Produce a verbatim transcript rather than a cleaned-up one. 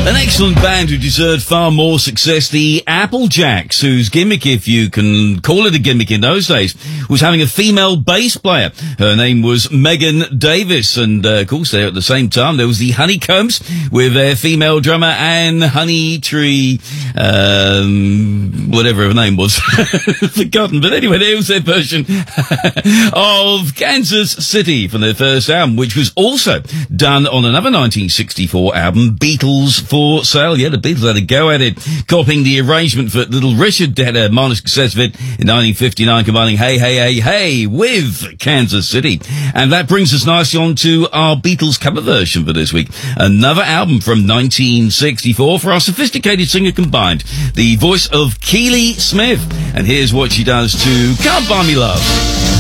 An excellent band who deserved far more success, the Applejacks, whose gimmick, if you can call it a gimmick in those days, was having a female bass player. Her name was Megan Davis, and uh, of course there at the same time there was the Honeycombs with their female drummer Anne Honeytree, um, whatever her name was, forgotten. But anyway, there was their version of Kansas City from their first album, which was also done on another nineteen sixty-four album, Beatles for Sale. Yeah, the Beatles had a go at it, copying the arrangement for Little Richard, had a minor success of it in nineteen fifty-nine, combining Hey, Hey, Hey, Hey with Kansas City. And that brings us nicely on to our Beatles cover version for this week. Another album from nineteen sixty-four for our sophisticated singer combined, the voice of Keely Smith. And here's what she does to Can't Buy Me Love.